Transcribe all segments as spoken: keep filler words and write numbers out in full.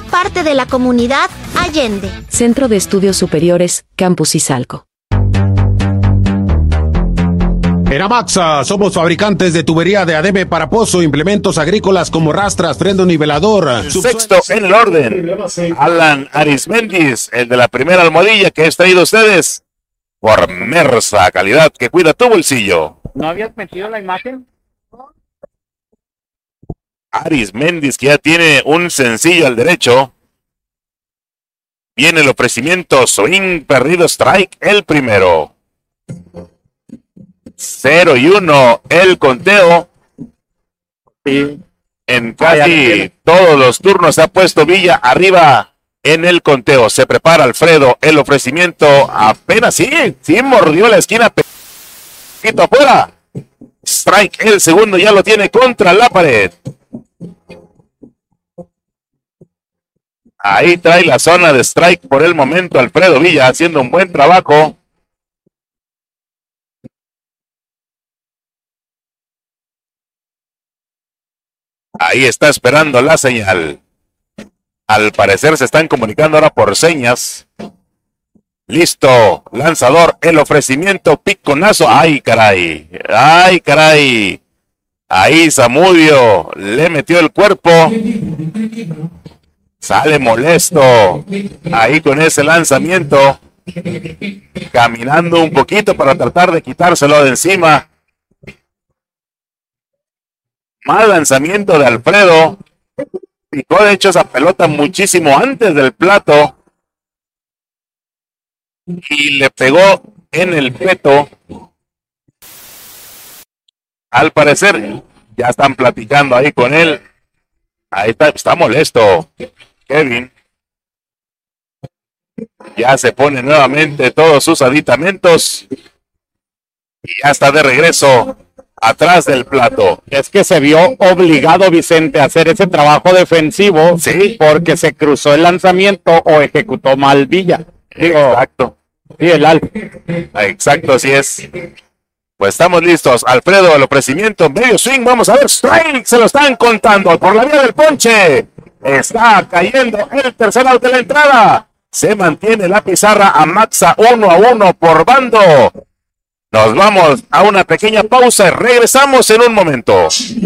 parte de la comunidad Allende. Centro de Estudios Superiores, Campus Izalco. En Amaxa somos fabricantes de tubería de adebe para pozo, implementos agrícolas como rastras, freno nivelador. El sexto en el orden, Alan Arismendis, el de la primera almohadilla que es traído a ustedes por Mersa, calidad que cuida tu bolsillo. ¿No habías metido la imagen? Arismendis, que ya tiene un sencillo al derecho. Viene el ofrecimiento, swing, perdido, strike, el primero. Cero y uno, el conteo. Sí. En casi todos los turnos se ha puesto Villa arriba en el conteo. Se prepara Alfredo, el ofrecimiento apenas sí, sí mordió la esquina, poquito afuera. Strike, el segundo ya lo tiene contra la pared. Ahí trae la zona de strike por el momento Alfredo Villa haciendo un buen trabajo. Ahí está esperando la señal. Al parecer se están comunicando ahora por señas. Listo, lanzador, el ofrecimiento, piconazo. ¡Ay, caray! ¡Ay, caray! Ahí Zamudio le metió el cuerpo. Sale molesto. Ahí con ese lanzamiento. Caminando un poquito para tratar de quitárselo de encima. Mal lanzamiento de Alfredo. Picó de hecho esa pelota muchísimo antes del plato. Y le pegó en el peto. Al parecer ya están platicando ahí con él. Ahí está, está molesto Kevin. Ya se pone nuevamente todos sus aditamentos. Y ya está de regreso atrás del plato. Es que se vio obligado Vicente a hacer ese trabajo defensivo, sí, porque se cruzó el lanzamiento o ejecutó mal Villa. Digo, exacto. Sí, el Al. Exacto, así es. Pues estamos listos. Alfredo, el ofrecimiento, medio swing, vamos a ver, strike, se lo están contando por la vía del ponche. Está cayendo el tercer out de la entrada. Se mantiene la pizarra a Maxa uno a uno por bando. Nos vamos a una pequeña pausa y regresamos en un momento.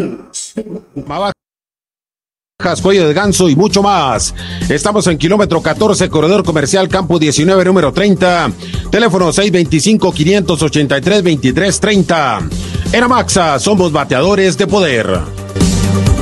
Cuello de ganso y mucho más. Estamos en kilómetro catorce, corredor comercial Campo diecinueve, número treinta. Teléfono seis dos cinco, cinco ocho tres, dos tres dos tres. En Amaxa somos bateadores de poder.